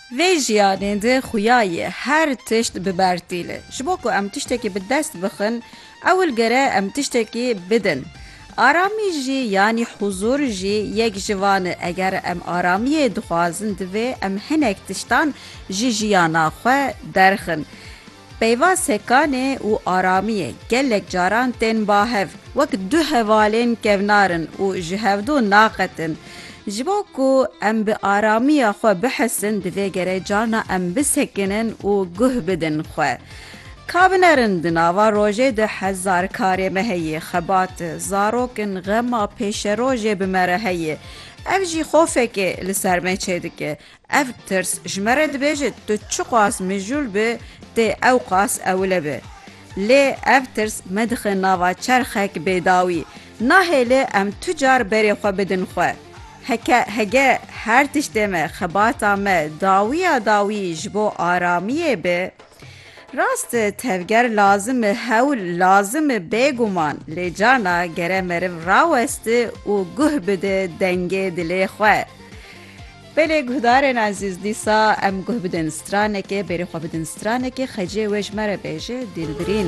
Vê jiyanê de xuyayê her tişt bibertîl e. Ji bo ku em tiştekî bi dest bixin, ewilgere em tiştekî bidin. Aramî jî yanî huzur jî yek ji wan e. Eger em aramiyê dixwazin divê em hinek tiştan ji jiyana xwe derxin. Peyva sekanê û aramiyê gelek caran tên bahev, wek du hevalên kevnar in û ji hevdû naqetin. Ji bo ku em bi aramiya xwe bihesin, divê gere carna em bisekinin û guh bidin xwe. Ka binerin di nava rojê de hezarkarê me heye, xebat zarokên xema pêşerojê bi me re heye. Ev jî xofekê li ser me çêdike. Ev tirs ji me re dibêje tu çi qas mijûl bi tê ew qas ewile be. Lê ev tirs me dixe nava çerxek bêdawî. Nahêle em tu car berê xwe bidin xwe. Hege her tiştê me xebata me dawiya dawî ji bo aramiyê be, rast tevger lazim e hewl lazim e bêguman, lê carna gere meriv raweste û guh bide dengê dilê xwe. Belê guhdarên ezîz, dîsa em guh bidin stranekê, berê xwe bidin stranekê, xecê wê ji me re bêje dîlbirîn.